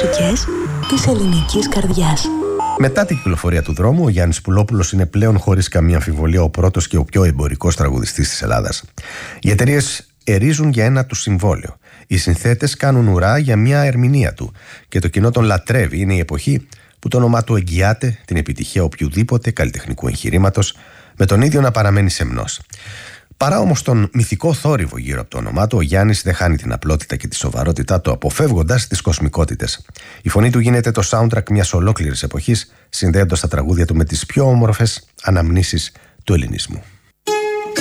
μουσικές της ελληνικής καρδιάς. Μετά την κυκλοφορία του δρόμου, ο Γιάννης Πουλόπουλος είναι πλέον χωρίς καμία αμφιβολία ο πρώτος και ο πιο εμπορικός τραγουδιστής της Ελλάδας. Οι εταιρείες ερίζουν για ένα του συμβόλαιο. Οι συνθέτες κάνουν ουρά για μια ερμηνεία του και το κοινό τον λατρεύει. Είναι η εποχή που το όνομά του εγγυάται την επιτυχία οποιουδήποτε καλλιτεχνικού εγχειρήματος, με τον ίδιο να παραμένει σεμνός. Παρά όμως τον μυθικό θόρυβο γύρω από το όνομά του, ο Γιάννης δεν χάνει την απλότητα και τη σοβαρότητά του, αποφεύγοντας τις κοσμικότητες. Η φωνή του γίνεται το soundtrack μιας ολόκληρης εποχής, συνδέοντας τα τραγούδια του με τις πιο όμορφες αναμνήσεις του ελληνισμού.